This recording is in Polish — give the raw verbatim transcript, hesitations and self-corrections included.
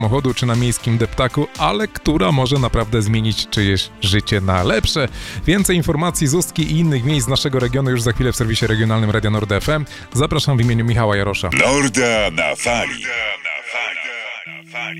samochodu czy na miejskim deptaku, ale która może naprawdę zmienić czyjeś życie na lepsze. Więcej informacji z Ustki i innych miejsc z naszego regionu już za chwilę w serwisie regionalnym Radia Nord F M. Zapraszam w imieniu Michała Jarosza. Norda na fali.